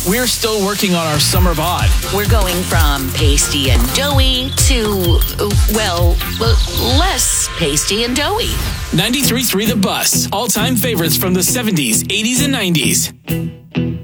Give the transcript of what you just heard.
We're still working on our summer bod. We're going from pasty and doughy to, less pasty and doughy. 93.3 The Bus. All-time favorites from the 70s, 80s, and 90s.